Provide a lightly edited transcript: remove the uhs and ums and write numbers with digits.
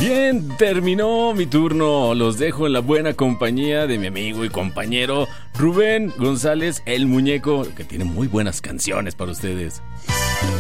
Bien, terminó mi turno. Los dejo en la buena compañía de mi amigo y compañero Rubén González, el Muñeco, que tiene muy buenas canciones para ustedes.